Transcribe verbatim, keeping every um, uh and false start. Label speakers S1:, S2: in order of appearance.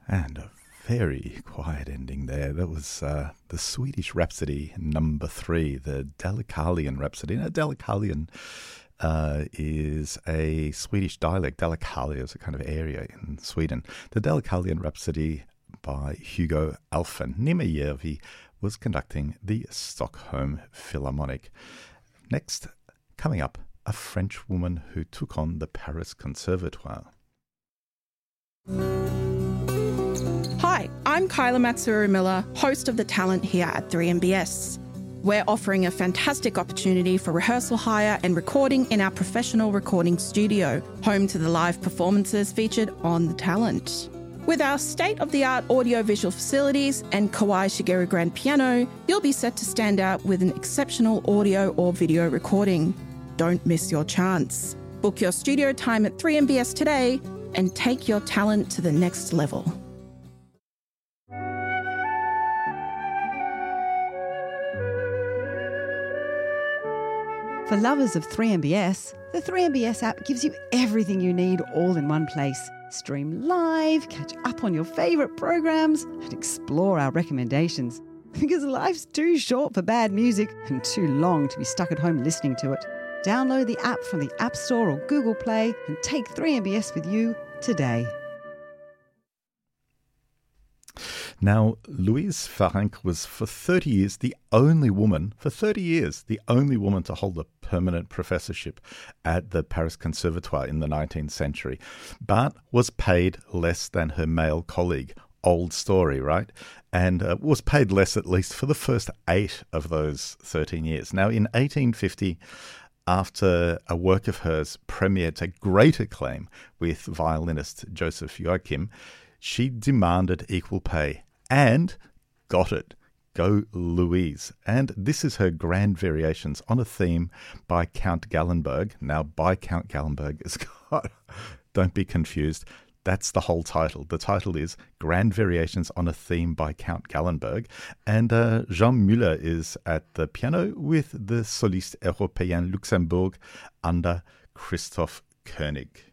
S1: And a very quiet ending there. That was uh, the Swedish Rhapsody number three, the Dalecarlian Rhapsody. Now, Dalecarlian uh, is a Swedish dialect. Dalecarlia is a kind of area in Sweden. The Dalecarlian Rhapsody by Hugo Alfen. Nima Järvi was conducting the Stockholm Philharmonic. Next, coming up, a French woman who took on the Paris Conservatoire.
S2: Hi, I'm Kyla Matsuru-Miller, host of The Talent here at three M B S. We're offering a fantastic opportunity for rehearsal hire and recording in our professional recording studio, home to the live performances featured on The Talent. With our state-of-the-art audio-visual facilities and Kawai Shigeru grand piano, you'll be set to stand out with an exceptional audio or video recording. Don't miss your chance. Book your studio time at three M B S today and take your talent to the next level.
S3: For lovers of three M B S, the three M B S app gives you everything you need all in one place. Stream live, catch up on your favourite programs, and explore our recommendations. Because life's too short for bad music and too long to be stuck at home listening to it. Download the app from the App Store or Google Play and take three M B S with you today.
S1: Now, Louise Farenc was for thirty years the only woman, for thirty years, the only woman to hold a permanent professorship at the Paris Conservatoire in the nineteenth century, but was paid less than her male colleague. Old story, right? And uh, was paid less at least for the first eight of those thirteen years. Now, in eighteen fifty, after a work of hers premiered to great acclaim with violinist Joseph Joachim, she demanded equal pay and got it. Go Louise. And this is her grand variations on a theme by Count Gallenberg. Now, by Count Gallenberg is got, don't be confused, that's the whole title. The title is Grand Variations on a Theme by Count Gallenberg. And uh, Jean Müller is at the piano with the Soliste Européen Luxembourg under Christoph Koenig.